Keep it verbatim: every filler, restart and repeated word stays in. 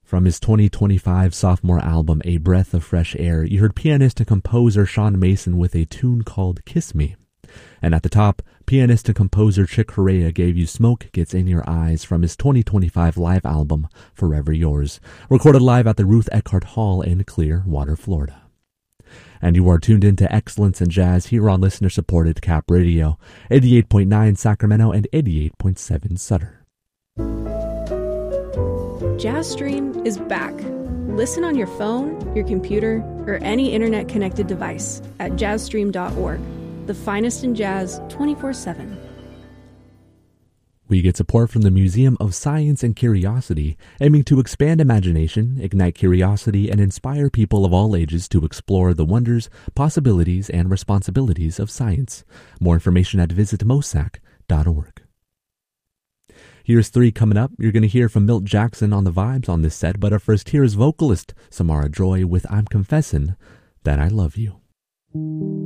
From his twenty twenty-five sophomore album, A Breath of Fresh Air, you heard pianist and composer Sean Mason with a tune called Kiss Me. And at the top, pianist and composer Chick Corea gave you Smoke Gets in Your Eyes from his twenty twenty-five live album, Forever Yours, recorded live at the Ruth Eckhardt Hall in Clearwater, Florida. And you are tuned into Excellence in Jazz here on listener-supported Cap Radio, eighty-eight point nine Sacramento and eighty-eight point seven Sutter. JazzStream is back. Listen on your phone, your computer, or any internet-connected device at jazz stream dot org. The finest in jazz twenty-four seven. We get support from the Museum of Science and Curiosity, aiming to expand imagination, ignite curiosity, and inspire people of all ages to explore the wonders, possibilities, and responsibilities of science. More information at visit mosac dot org. Here's three coming up. You're going to hear from Milt Jackson on the vibes on this set, but up first, here is vocalist Samara Joy with I'm Confessin' That I Love You.